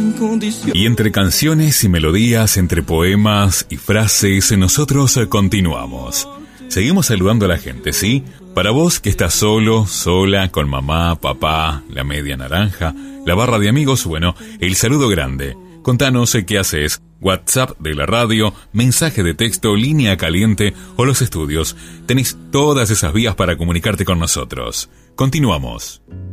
sin condición. Y entre canciones y melodías, entre poemas y frases, nosotros continuamos. Seguimos saludando a la gente, ¿sí? Para vos que estás solo, sola, con mamá, papá, la media naranja, la barra de amigos, bueno, el saludo grande. Contanos qué haces. WhatsApp de la radio, mensaje de texto, línea caliente o los estudios. Tenés todas esas vías para comunicarte con nosotros. Continuamos.